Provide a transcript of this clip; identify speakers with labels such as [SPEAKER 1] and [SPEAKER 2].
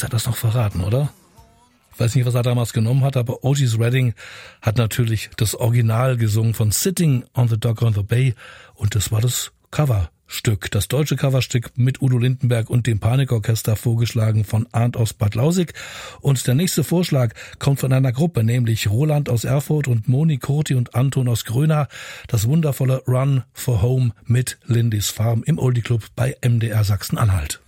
[SPEAKER 1] er das noch verraten, oder? Ich weiß nicht, was er damals genommen hat, aber Otis Redding hat natürlich das Original gesungen von Sitting on the Dock on the Bay und das war das Coverstück, das deutsche Coverstück mit Udo Lindenberg und dem Panikorchester, vorgeschlagen von Arndt aus Bad Lausick. Und der nächste Vorschlag kommt von einer Gruppe, nämlich Roland aus Erfurt und Moni Kurti und Anton aus Gröna. Das wundervolle Run for Home mit Lindis Farm im Oldie Club bei MDR Sachsen-Anhalt.